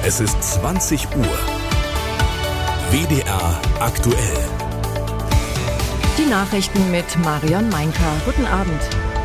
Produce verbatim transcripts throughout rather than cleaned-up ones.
Es ist zwanzig Uhr. W D R aktuell. Die Nachrichten mit Marion Meinker. Guten Abend.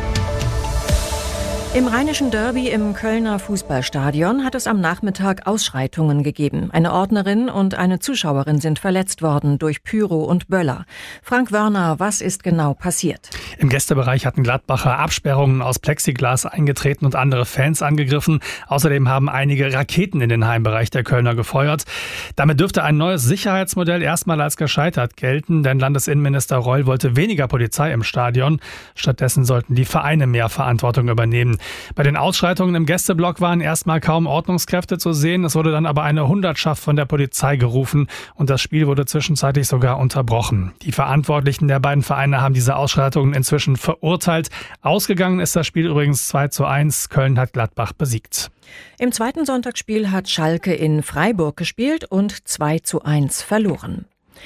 Im Rheinischen Derby im Kölner Fußballstadion hat es am Nachmittag Ausschreitungen gegeben. Eine Ordnerin und eine Zuschauerin sind verletzt worden durch Pyro und Böller. Frank Wörner, was ist genau passiert? Im Gästebereich hatten Gladbacher Absperrungen aus Plexiglas eingetreten und andere Fans angegriffen. Außerdem haben einige Raketen in den Heimbereich der Kölner gefeuert. Damit dürfte ein neues Sicherheitsmodell erstmal als gescheitert gelten, denn Landesinnenminister Reul wollte weniger Polizei im Stadion. Stattdessen sollten die Vereine mehr Verantwortung übernehmen. Bei den Ausschreitungen im Gästeblock waren erstmal kaum Ordnungskräfte zu sehen. Es wurde dann aber eine Hundertschaft von der Polizei gerufen und das Spiel wurde zwischenzeitlich sogar unterbrochen. Die Verantwortlichen der beiden Vereine haben diese Ausschreitungen inzwischen verurteilt. Ausgegangen ist das Spiel übrigens zwei zu eins. Köln hat Gladbach besiegt. Im zweiten Sonntagsspiel hat Schalke in Freiburg gespielt und zwei zu eins verloren.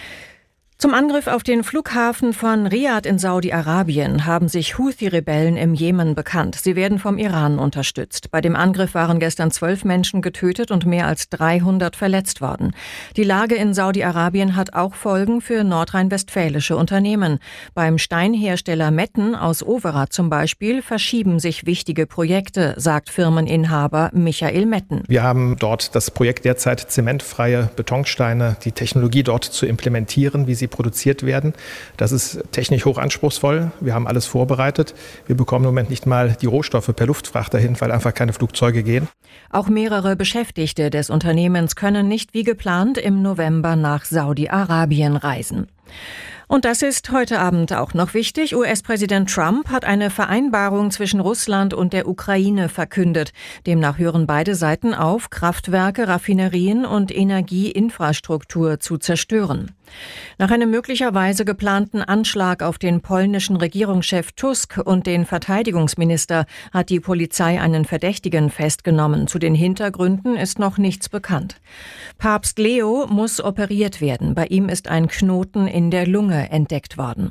Zum Angriff auf den Flughafen von Riad in Saudi-Arabien haben sich Houthi-Rebellen im Jemen bekannt. Sie werden vom Iran unterstützt. Bei dem Angriff waren gestern zwölf Menschen getötet und mehr als dreihundert verletzt worden. Die Lage in Saudi-Arabien hat auch Folgen für nordrhein-westfälische Unternehmen. Beim Steinhersteller Metten aus Overath zum Beispiel verschieben sich wichtige Projekte, sagt Firmeninhaber Michael Metten. Wir haben dort das Projekt derzeit, zementfreie Betonsteine, die Technologie dort zu implementieren, wie sie produziert werden. Das ist technisch hoch anspruchsvoll. Wir haben alles vorbereitet. Wir bekommen im Moment nicht mal die Rohstoffe per Luftfracht dahin, weil einfach keine Flugzeuge gehen. Auch mehrere Beschäftigte des Unternehmens können nicht wie geplant im November nach Saudi-Arabien reisen. Und das ist heute Abend auch noch wichtig. U S-Präsident Trump hat eine Vereinbarung zwischen Russland und der Ukraine verkündet. Demnach hören beide Seiten auf, Kraftwerke, Raffinerien und Energieinfrastruktur zu zerstören. Nach einem möglicherweise geplanten Anschlag auf den polnischen Regierungschef Tusk und den Verteidigungsminister hat die Polizei einen Verdächtigen festgenommen. Zu den Hintergründen ist noch nichts bekannt. Papst Leo muss operiert werden. Bei ihm ist ein Knoten in der Lunge entdeckt worden.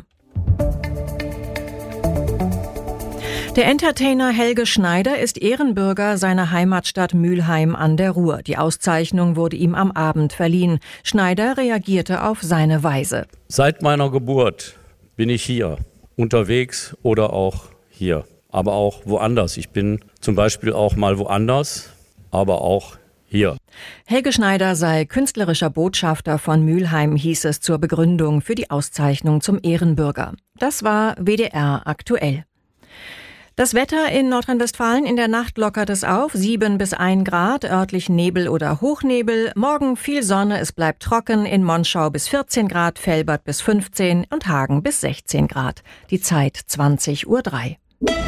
Der Entertainer Helge Schneider ist Ehrenbürger seiner Heimatstadt Mülheim an der Ruhr. Die Auszeichnung wurde ihm am Abend verliehen. Schneider reagierte auf seine Weise. Seit meiner Geburt bin ich hier, unterwegs oder auch hier, aber auch woanders. Ich bin zum Beispiel auch mal woanders, aber auch hier. Helge Schneider sei künstlerischer Botschafter von Mülheim, hieß es zur Begründung für die Auszeichnung zum Ehrenbürger. Das war W D R aktuell. Das Wetter in Nordrhein-Westfalen: in der Nacht lockert es auf, sieben bis ein Grad, örtlich Nebel oder Hochnebel. Morgen viel Sonne, es bleibt trocken, in Monschau bis vierzehn Grad, Velbert bis fünfzehn und Hagen bis sechzehn Grad. Die Zeit zwanzig Uhr drei.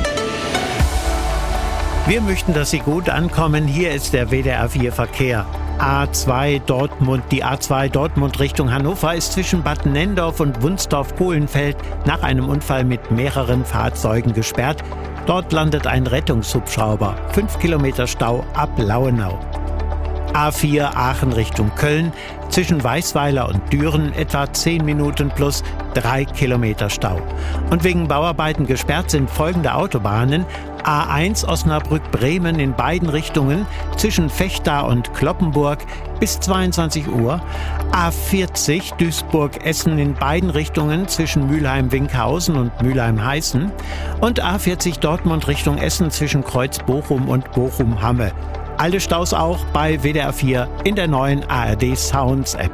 Wir möchten, dass Sie gut ankommen. Hier ist der W D R vier Verkehr. A zwei Dortmund, die A zwei Dortmund Richtung Hannover ist zwischen Bad Nendorf und Wunstorf-Kohlenfeld nach einem Unfall mit mehreren Fahrzeugen gesperrt. Dort landet ein Rettungshubschrauber. Fünf Kilometer Stau ab Lauenau. A vier Aachen Richtung Köln, zwischen Weißweiler und Düren etwa zehn Minuten plus drei Kilometer Stau. Und wegen Bauarbeiten gesperrt sind folgende Autobahnen: A eins Osnabrück-Bremen in beiden Richtungen zwischen Vechta und Cloppenburg bis zweiundzwanzig Uhr, A vierzig Duisburg-Essen in beiden Richtungen zwischen Mülheim-Winkhausen und Mülheim-Heißen und A vierzig Dortmund Richtung Essen zwischen Kreuz-Bochum und Bochum-Hamme. Alle Staus auch bei W D R vier in der neuen A R D Sounds App.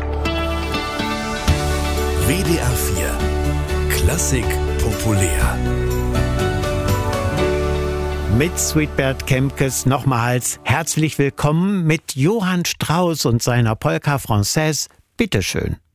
W D R vier Klassik populär. Mit Sweetbert Kempkes nochmals herzlich willkommen mit Johann Strauss und seiner Polka Française. Bitteschön.